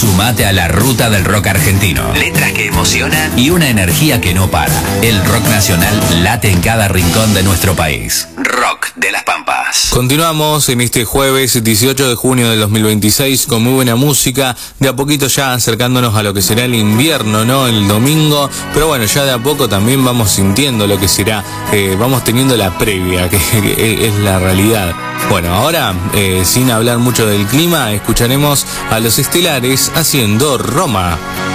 Sumate a la ruta del rock argentino. Letras que emocionan y una energía que no para. El rock nacional late en cada rincón de nuestro país. Rock de las Pampas. Continuamos en este jueves 18 de junio del 2026 con muy buena música. De a poquito ya acercándonos a lo que será el invierno, ¿no? El domingo. Pero bueno, ya de a poco también vamos sintiendo lo que será. Vamos teniendo la previa, que es la realidad. Bueno, ahora, sin hablar mucho del clima, escucharemos a Los Estelares haciendo Roma.